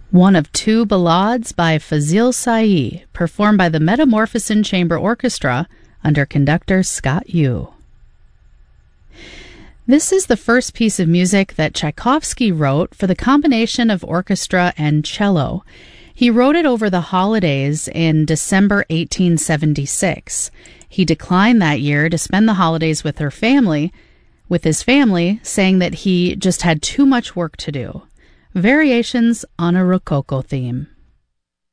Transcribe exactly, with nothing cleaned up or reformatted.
one of two ballades by Fazil Say, performed by the Metamorphosin Chamber Orchestra under conductor Scott Yu. This is the first piece of music that Tchaikovsky wrote for the combination of orchestra and cello. He wrote it over the holidays in December eighteen seventy-six. He declined that year to spend the holidays with her family, with his family, saying that he just had too much work to do. Variations on a Rococo theme.